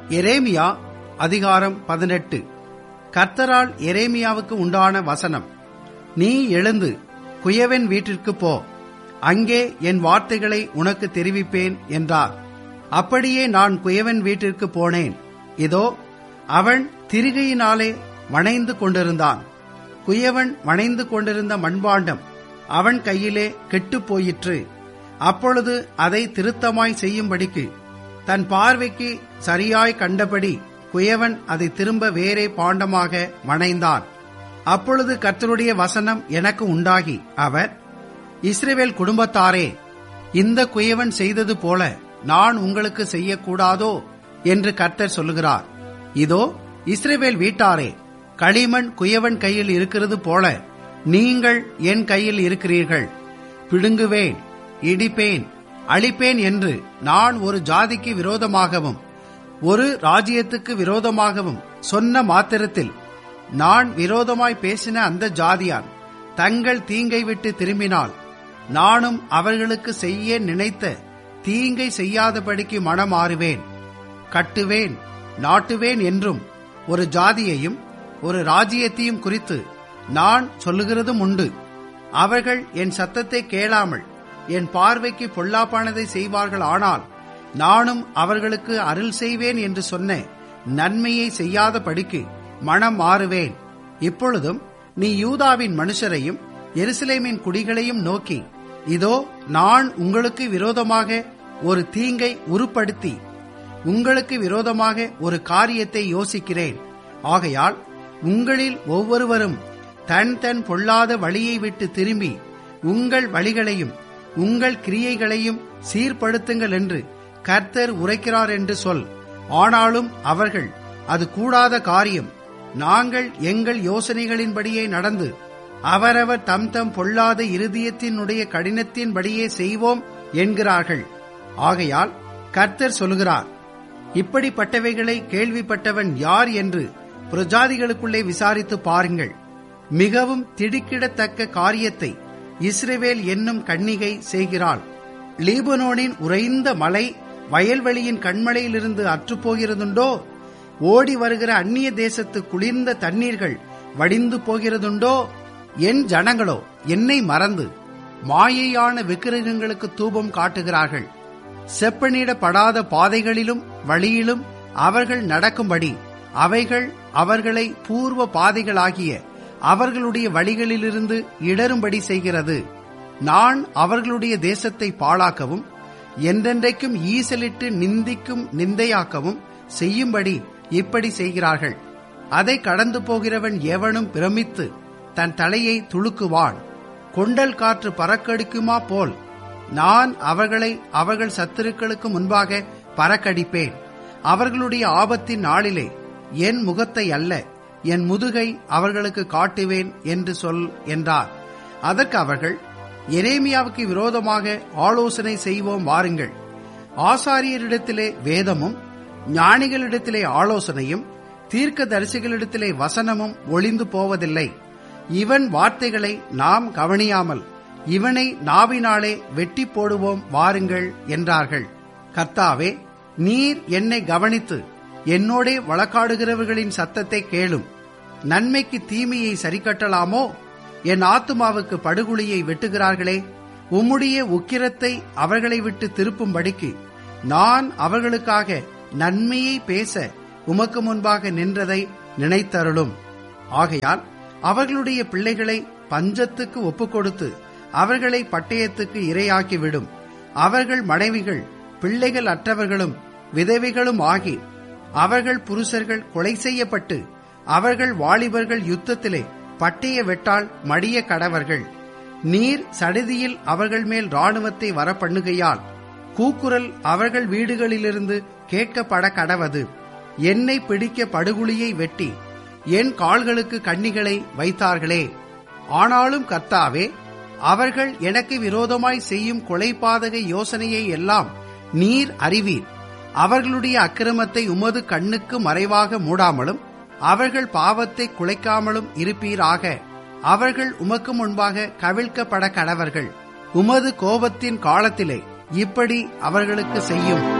எரேமியா அதிகாரம் 18. கர்த்தரால் எரேமியாவுக்கு உண்டான வசனம். நீ எழுந்து குயவன் வீட்டிற்கு போ, அங்கே என் வார்த்தைகளை உனக்கு தெரிவிப்பேன் என்றார். அப்படியே நான் குயவன் வீட்டிற்கு போனேன். இதோ, அவன் திரிகையினாலே வணைந்து கொண்டிருந்தான். குயவன் வணைந்து கொண்டிருந்த மண்பாண்டம் அவன் கையிலே கெட்டுப் போயிற்று. அப்பொழுது அதை திருத்தமாய் செய்யும்படிக்கு தன் பார்வைக்கு சரியாய் கண்டபடி குயவன் அதை திரும்ப வேறே பாண்டமாக வணைந்தான். அப்பொழுது கர்த்தருடைய வசனம் எனக்கு உண்டாகி, அவர், இஸ்ரவேல் குடும்பத்தாரே, இந்த குயவன் செய்தது போல நான் உங்களுக்கு செய்யக்கூடாதோ என்று கர்த்தர் சொல்லுகிறார். இதோ, இஸ்ரவேல் வீட்டாரே, களிமண் குயவன் கையில் இருக்கிறது போல நீங்கள் என் கையில் இருக்கிறீர்கள். பிடுங்குவேன், இடிப்பேன், அழிப்பேன் என்று நான் ஒரு ஜாதிக்கு விரோதமாகவும் ஒரு ராஜ்யத்துக்கு விரோதமாகவும் சொன்ன மாத்திரத்தில் நான் விரோதமாய் பேசின அந்த ஜாதியார் தங்கள் தீங்கை விட்டு திரும்பினால், நானும் அவர்களுக்கு செய்ய நினைத்த தீங்கை செய்யாதபடிக்கு மனமாறுவேன். கட்டுவேன், நாட்டுவேன் என்றும் ஒரு ஜாதியையும் ஒரு ராஜ்யத்தையும் குறித்து நான் சொல்லுகிறதும் உண்டு. அவர்கள் என் சத்தத்தை கேளாமல் என் பார்வைக்கு பொல்லாப்பானதை செய்வார்கள். ஆனால் நானும் அவர்களுக்கு அருள் செய்வேன் என்று சொன்ன நன்மையை செய்யாதபடிக்கு மனம் மாறுவேன். இப்பொழுதும் நீ யூதாவின் மனுஷரையும் எருசலேமின் குடிகளையும் நோக்கி, இதோ, நான் உங்களுக்கு விரோதமாக ஒரு தீங்கை உருப்படுத்தி உங்களுக்கு விரோதமாக ஒரு காரியத்தை யோசிக்கிறேன். ஆகையால் உங்களில் ஒவ்வொருவரும் தன் தன் பொல்லாத வழியை விட்டு திரும்பி உங்கள் வழிகளையும் உங்கள் கிரியைகளையும் சீர்படுத்துங்கள் என்று கர்த்தர் உரைக்கிறார் என்று சொல். ஆனாலும் அவர்கள், அது கூடாத காரியம், நாங்கள் எங்கள் யோசனைகளின்படியே நடந்து அவரவர் தம் தம் பொல்லாத இருதயத்தினுடைய கடினத்தின்படியே செய்வோம் என்கிறார்கள். ஆகையால் கர்த்தர் சொல்லுகிறார், இப்படிப்பட்டவைகளை கேள்விப்பட்டவன் யார் என்று பிரஜாதிகளுக்குள்ளே விசாரித்து பாருங்கள். மிகவும் திடுக்கிடத்தக்க காரியத்தை இஸ்ரவேல் என்னும் கன்னிகை செய்கிறாள். லீபனோனின் உறைந்த மலை வயல்வெளியின் கண்மலையிலிருந்து அற்றுப்போகிறதுண்டோ? ஓடி வருகிற அந்நிய தேசத்து குளிர்ந்த தண்ணீர்கள் வடிந்து போகிறதுண்டோ? என் ஜனங்களோ என்னை மறந்து மாயையான விக்கிரகங்களுக்கு தூபம் காட்டுகிறார்கள். செப்பனிடப்படாத பாதைகளிலும் வழியிலும் அவர்கள் நடக்கும்படி அவைகள் அவர்களை பூர்வ பாதைகளாகிய அவர்களுடைய வழிகளிலிருந்து இடரும்படி செய்கிறது. நான் அவர்களுடைய தேசத்தை பாழாக்கவும் என்றென்றைக்கும் ஈசலிட்டு நிந்திக்கும் நிந்தையாக்கவும் செய்யும்படி இப்படி செய்கிறார்கள். அதை கடந்து போகிறவன் எவனும் பிரமித்து தன் தலையை துளுக்குவான். கொண்டல் காற்று பறக்கடிக்குமா போல் நான் அவர்களை அவர்கள் சத்துருக்களுக்கு முன்பாக பறக்கடிப்பேன். அவர்களுடைய ஆபத்தின் நாளிலே என் முகத்தை அல்ல, என் முதுகை அவர்களுக்கு காட்டுவேன் என்று சொல் என்றார். அதற்கு அவர்கள், எரேமியாவுக்கு விரோதமாக ஆலோசனை செய்வோம் வாருங்கள். ஆசாரியரிடத்திலே வேதமும் ஞானிகளிடத்திலே ஆலோசனையும் தீர்க்கதரிசிகளிடத்திலே வசனமும் ஒளிந்து போவதில்லை. இவன் வார்த்தைகளை நாம் கவனியாமல் இவனை நாவினாலே வெட்டி போடுவோம் வாருங்கள் என்றார்கள். கர்த்தாவே, நீர் என்னை கவனித்து என்னோடே வழக்காடுகிறவர்களின் சத்தத்தை கேளும். நன்மைக்கு தீமையை சரிக்கட்டலாமோ? என் ஆத்துமாவுக்கு படுகுழியை வெட்டுகிறார்களே. உம்முடைய உக்கிரத்தை அவர்களை விட்டு திருப்பும்படிக்கு நான் அவர்களுக்காக நன்மையை பேச உமக்கு முன்பாக நின்றதை நினைத்தருளும். ஆகையால் அவர்களுடைய பிள்ளைகளை பஞ்சத்துக்கு ஒப்புக்கொடுத்து அவர்களை பட்டயத்துக்கு இரையாக்கிவிடும். அவர்கள் மனைவிகள் பிள்ளைகள் அற்றவர்களும் விதவைகளும் ஆகி அவர்கள் புருஷர்கள் கொலை செய்யப்பட்டு அவர்கள் வாலிபர்கள் யுத்தத்திலே பட்டய வெட்டால் மடிய கடவர்கள். நீர் சடிதியில் அவர்கள் மேல் இராணுவத்தை வரப்பண்ணுகையால் கூக்குரல் அவர்கள் வீடுகளிலிருந்து கேட்கப்பட கடவது. என்னை பிடிக்க படுகுழியை வெட்டி என் கால்களுக்கு கண்ணிகளை வைத்தார்களே. ஆனாலும் கர்த்தாவே, அவர்கள் எனக்கு விரோதமாய் செய்யும் கொலைபாதக யோசனையை எல்லாம் நீர் அறிவீர். அவர்களுடைய அக்கிரமத்தை உமது கண்ணுக்கு மறைவாக மூடாமலும் அவர்கள் பாவத்தை குலைக்காமலும் இருப்பீராக. அவர்கள் உமக்கு முன்பாக கவிழ்க்கப்பட கடவர்கள். உமது கோபத்தின் காலத்திலே இப்படி அவர்களுக்கு செய்யும்.